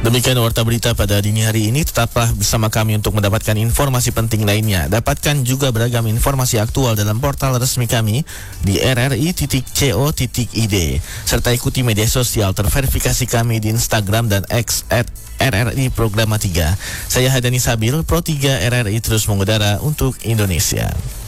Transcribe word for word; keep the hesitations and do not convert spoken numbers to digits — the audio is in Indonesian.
Demikian warta berita pada dini hari ini. Tetaplah bersama kami untuk mendapatkan informasi penting lainnya. Dapatkan juga beragam informasi aktual dalam portal resmi kami di r r i titik co titik i d. Serta ikuti media sosial terverifikasi kami di Instagram dan X at R R I Programa tiga. Saya Hadani Sabil, Pro tiga R R I terus mengudara untuk Indonesia.